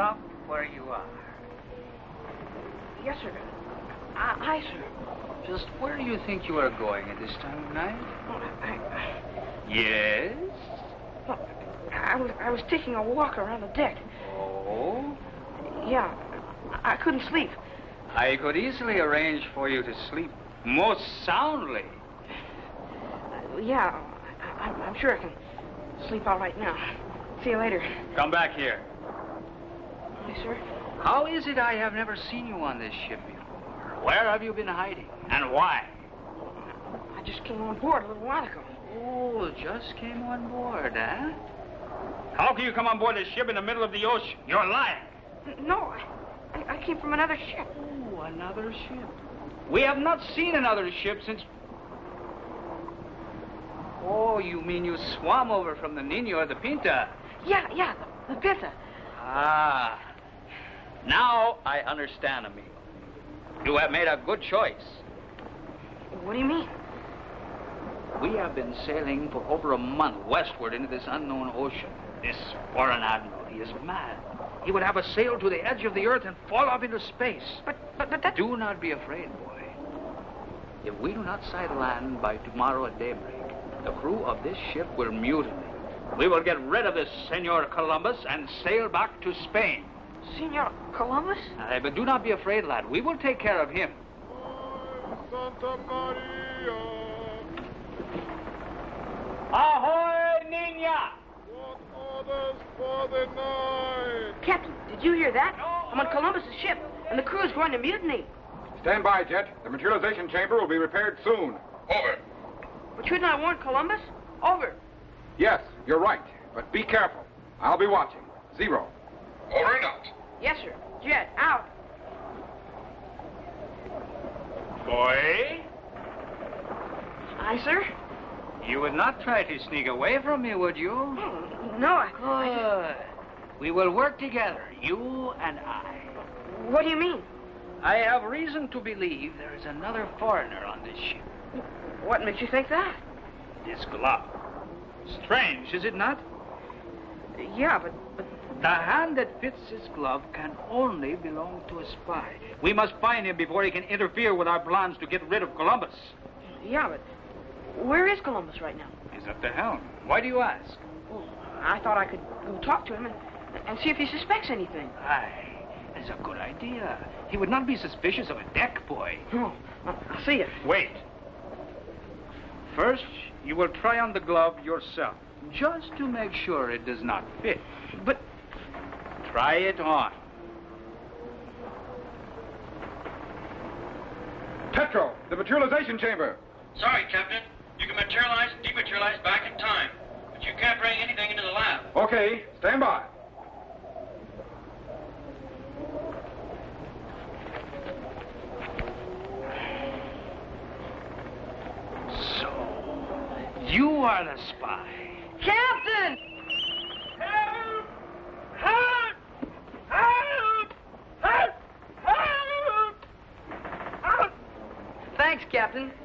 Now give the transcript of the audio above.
stop where you are. Yes, sir. Aye, sir. Just where do you think you are going at this time of night? Oh, Yes? I was taking a walk around the deck. Oh? Yeah, I couldn't sleep. I could easily arrange for you to sleep most soundly. Yeah, I'm sure I can sleep all right now. See you later. Come back here. Yes, sir. How is it I have never seen you on this ship before? Where have you been hiding, and why? I just came on board a little while ago. Oh, just came on board, eh? How can you come on board this ship in the middle of the ocean? You're lying. No, I came from another ship. Oh, another ship. We have not seen another ship since... Oh, you mean you swam over from the Nino or the Pinta? Yeah, the Pinta. Ah. Now I understand, amigo. You have made a good choice. What do you mean? We have been sailing for over a month westward into this unknown ocean. This foreign admiral, he is mad. He would have us sail to the edge of the earth and fall off into space. But that... Do not be afraid, boy. If we do not sight land by tomorrow at daybreak, the crew of this ship will mutiny. We will get rid of this Senor Columbus and sail back to Spain. Senor Columbus? But do not be afraid, lad. We will take care of him. Santa Maria. Ahoy, Nina! What orders for the night? Captain, did you hear that? I'm on Columbus's ship, and the crew is going to mutiny. Stand by, Jet. The materialization chamber will be repaired soon. Over. But shouldn't I warn Columbus? Over. Yes, you're right. But be careful. I'll be watching. 0. Over and out. Yes, sir. Jet, out. Boy, Aye, sir. you would not try to sneak away from me, would you? Oh, no, I Good. We will work together, you and I. What do you mean? I have reason to believe there is another foreigner on this ship. What makes you think that? This glove. Strange, is it not? Yeah, but The hand that fits this glove can only belong to a spy. We must find him before he can interfere with our plans to get rid of Columbus. Yeah, but where is Columbus right now? He's at the helm. Why do you ask? Well, I thought I could go talk to him and see if he suspects anything. Aye, that's a good idea. He would not be suspicious of a deck boy. Oh, I'll see you. Wait. First, you will try on the glove yourself, just to make sure it does not fit. But Try it on. Petro, the materialization chamber. Sorry, Captain. You can materialize and dematerialize back in time, but you can't bring anything into the lab. Okay, stand by. So, you are the spy. Captain! Help! Help! Help! Help! Help! Help! Thanks, Captain.